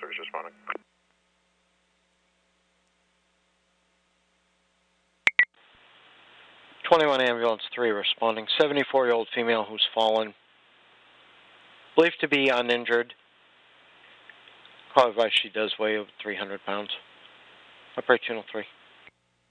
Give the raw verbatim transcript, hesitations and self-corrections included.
service responding. twenty-one ambulance three responding. seventy-four-year-old female who's fallen. Believed to be uninjured. However, she does weigh over three hundred pounds. Operator Channel three.